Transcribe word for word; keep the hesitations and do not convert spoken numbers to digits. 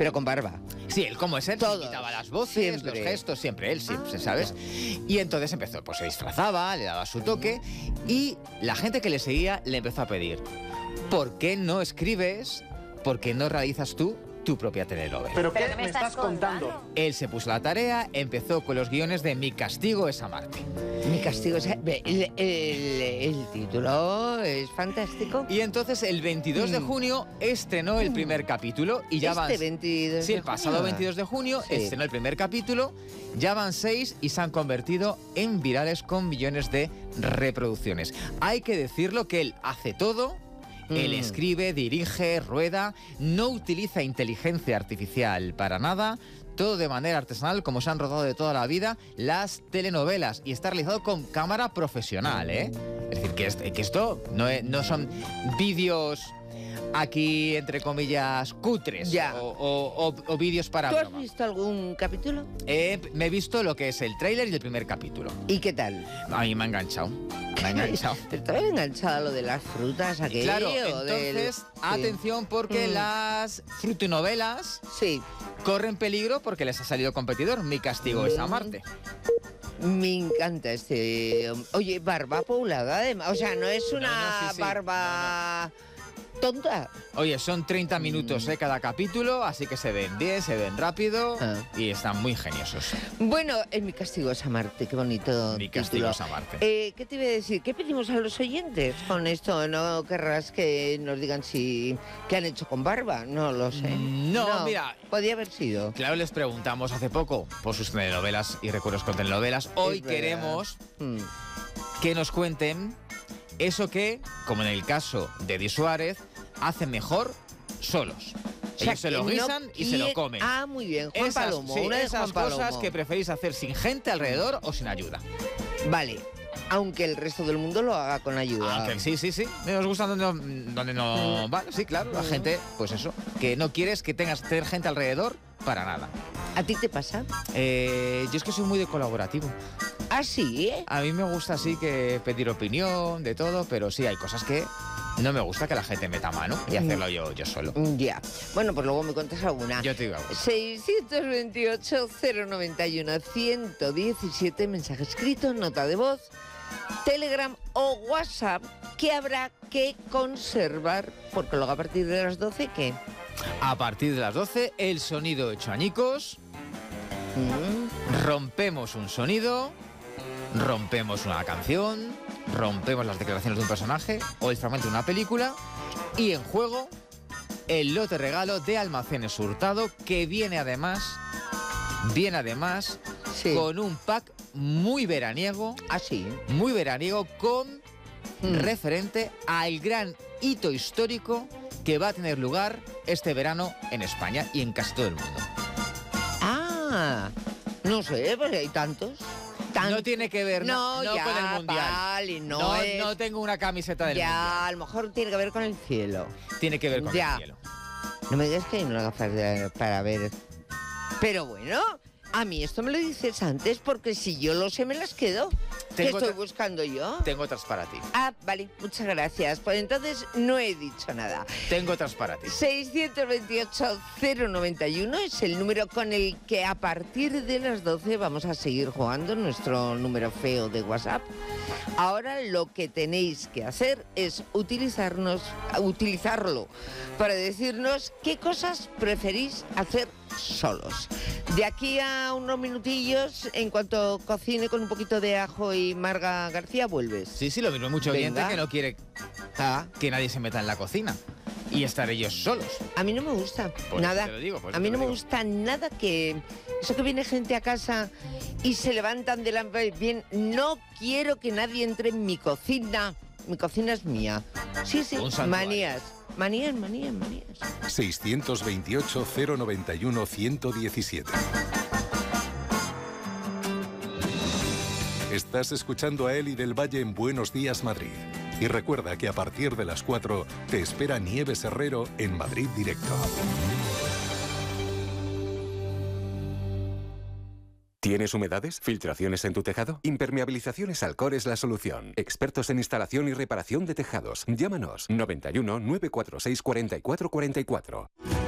Pero con barba. Sí, él como es él, Todos. imitaba las voces, Siempre. los gestos, siempre él, siempre, Ah. ¿sabes? Y entonces empezó, pues se disfrazaba, le daba su toque y la gente que le seguía le empezó a pedir, ¿por qué no escribes, por qué no realizas tú tu propia telenovela? ¿Pero qué me estás contando? Él se puso la tarea, empezó con los guiones de Mi castigo es amarte. Mi castigo es... El, el- el título es fantástico. Y entonces el veintidós de junio estrenó el primer capítulo y ya Este van... veintidós Sí, de el pasado junio. veintidós de junio Sí. estrenó el primer capítulo, ya van seis y se han convertido en virales con millones de reproducciones. Hay que decirlo que él hace todo, él Mm. escribe, dirige, rueda, no utiliza inteligencia artificial para nada, todo de manera artesanal, como se han rodado de toda la vida las telenovelas, y está realizado con cámara profesional, ¿eh? Es decir, que, este- que esto no, es- no son vídeos aquí, entre comillas, cutres Ya. o, o- o- o vídeos para ¿Tú has broma. visto algún capítulo? Eh, me he visto lo que es el tráiler y el primer capítulo. ¿Y qué tal? A mí me ha enganchado. Me ha enganchado. Pero estaba enganchada a lo de las frutas, aquello. Claro, del- entonces, Sí. atención porque Mm. las frutinovelas Sí, corren peligro porque les ha salido competidor. Mi castigo es Mm. amarte. me encanta este... Oye, barba poblada, además. O sea, no es una No, no, sí, sí. barba tonta. Oye, son treinta minutos eh, cada capítulo, así que se ven bien, se ven rápido Ah. y están muy geniosos. Bueno, en Mi castigo es amarte, qué bonito Mi título. castigo es amarte. Eh, ¿Qué te iba a decir? ¿Qué pedimos a los oyentes con esto? ¿No querrás que nos digan si qué han hecho con barba? No lo sé. No, mira. Podía haber sido. Claro, les preguntamos hace poco por sus telenovelas y recuerdos con telenovelas. Hoy Es verdad. queremos Mm. que nos cuenten eso que, como en el caso de Di Suárez, hacen mejor solos. O sea, Ellos se lo que no guisan y se lo quiere- comen. Ah, muy bien. Juan esas Palomo, sí, una de esas Juan cosas Palomo. que preferís hacer sin gente alrededor o sin ayuda. Vale. Aunque el resto del mundo lo haga con ayuda. Aunque sí, sí, sí. Nos gusta donde no, donde no Mm. vale, sí, claro. La Mm. gente, pues eso, que no quieres que tengas tener gente alrededor para nada. ¿A ti te pasa? Eh, yo es que soy muy de colaborativo. Ah, sí, ¿eh? A mí me gusta así que pedir opinión de todo, pero sí hay cosas que no me gusta que la gente meta mano y hacerlo yo, yo solo. Ya. Bueno, pues luego me cuentas alguna. Yo te digo algo. seiscientos veintiocho, cero noventa y uno, ciento diecisiete, mensaje escrito, nota de voz, Telegram o WhatsApp que habrá que conservar, porque luego a partir de las doce, ¿qué? A partir de las doce, el sonido hecho añicos, Mm. rompemos un sonido, rompemos una canción, rompemos las declaraciones de un personaje o el fragmento de una película y en juego el lote regalo de Almacenes Hurtado que viene además, viene además Sí. con un pack muy veraniego, Ah, sí. muy veraniego con Mm. referente al gran hito histórico que va a tener lugar este verano en España y en casi todo el mundo. Ah, no sé, pues hay tantos. Tan- No tiene que ver No, no, ya, con el Mundial. vale, no no, es- no tengo una camiseta del ya, Mundial. a lo mejor tiene que ver con el cielo. Tiene que ver con Ya. el cielo. No me digas que hay unas gafas de- para ver. Pero bueno, a mí esto me lo dices antes porque si yo lo sé me las quedo. ¿Qué Tengo estoy otra- buscando yo? Tengo otras para ti. Ah, vale, muchas gracias. Pues entonces no he dicho nada. Tengo otras para ti. seiscientos veintiocho, cero noventa y uno es el número con el que a partir de las doce vamos a seguir jugando nuestro número feo de WhatsApp. Ahora lo que tenéis que hacer es utilizarnos, utilizarlo para decirnos qué cosas preferís hacer solos. De aquí a unos minutillos, en cuanto cocine con un poquito de ajo y Marga García, vuelves. Sí, sí, lo mismo hay mucho oyente Venga. que no quiere Ah, que nadie se meta en la cocina y estar ellos solos. a mí no me gusta Por eso nada. te lo digo, por eso a mí te no lo me digo. gusta nada que eso que viene gente a casa y se levantan de la bien. No quiero que nadie entre en mi cocina. Mi cocina es mía. Sí, sí. Un santuario. Manías, manías, manías, manías. seiscientos veintiocho, cero noventa y uno, ciento diecisiete. Estás escuchando a Eli del Valle en Buenos Días, Madrid. Y recuerda que a partir de las cuatro te espera Nieves Herrero en Madrid Directo. ¿Tienes humedades? ¿Filtraciones en tu tejado? Impermeabilizaciones Alcor es la solución. Expertos en instalación y reparación de tejados. Llámanos noventa y uno, nueve cuatro seis, cuarenta y cuatro cuarenta y cuatro.